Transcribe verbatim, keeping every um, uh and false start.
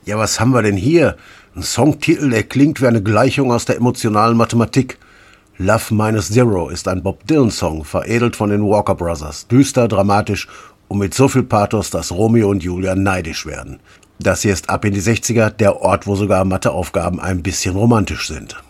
Ja, was haben wir denn hier? Ein Songtitel, der klingt wie eine Gleichung aus der emotionalen Mathematik. Love Minus Zero ist ein Bob Dylan-Song, veredelt von den Walker Brothers. Düster, dramatisch und mit so viel Pathos, dass Romeo und Julia neidisch werden. Das hier ist Ab in die sechziger, der Ort, wo sogar Matheaufgaben ein bisschen romantisch sind.